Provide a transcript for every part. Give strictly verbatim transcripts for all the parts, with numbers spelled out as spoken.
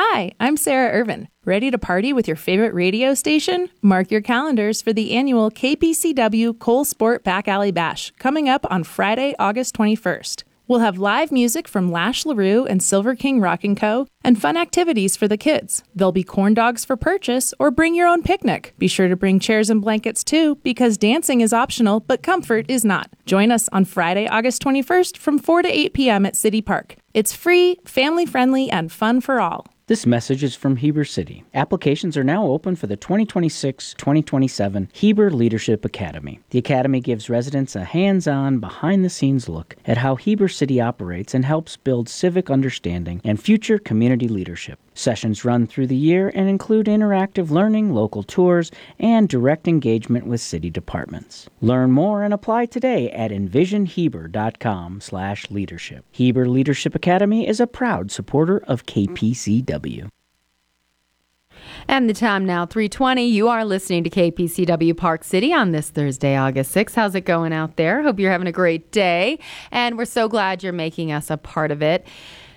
Hi, I'm Sarah Irvin. Ready to party with your favorite radio station? Mark your calendars for the annual K P C W Cole Sport Back Alley Bash coming up on Friday, August twenty-first. We'll have live music from Lash LaRue and Silver King Rock and Co. and fun activities for the kids. There'll be corn dogs for purchase or bring your own picnic. Be sure to bring chairs and blankets too, because dancing is optional, but comfort is not. Join us on Friday, August twenty-first from four to eight p.m. at City Park. It's free, family-friendly, and fun for all. This message is from Heber City. Applications are now open for the twenty twenty-six twenty twenty-seven Heber Leadership Academy. The Academy gives residents a hands-on, behind-the-scenes look at how Heber City operates and helps build civic understanding and future community leadership. Sessions run through the year and include interactive learning, local tours, and direct engagement with city departments. Learn more and apply today at envision heber dot com slash leadership. Heber Leadership Academy is a proud supporter of K P C W. And the time now, three twenty. You are listening to K P C W Park City on this Thursday, August sixth. How's it going out there? Hope you're having a great day. And we're so glad you're making us a part of it.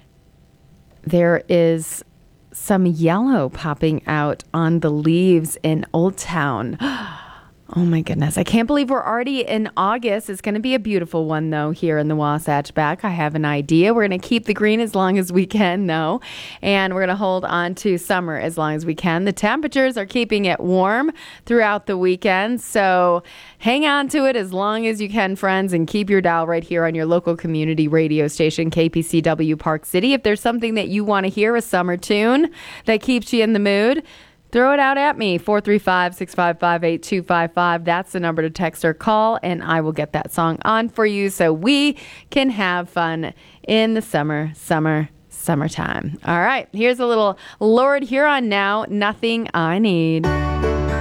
There is some yellow popping out on the leaves in Old Town. Oh my goodness. I can't believe we're already in August. It's going to be a beautiful one, though, here in the Wasatch Back. I have an idea. We're going to keep the green as long as we can, though. And we're going to hold on to summer as long as we can. The temperatures are keeping it warm throughout the weekend. So hang on to it as long as you can, friends, and keep your dial right here on your local community radio station, K P C W Park City. If there's something that you want to hear, a summer tune that keeps you in the mood, throw it out at me, four three five, six five five, eight two five five. That's the number to text or call, and I will get that song on for you so we can have fun in the summer, summer, summertime. All right, here's a little Lord Huron now, Nothing I Need.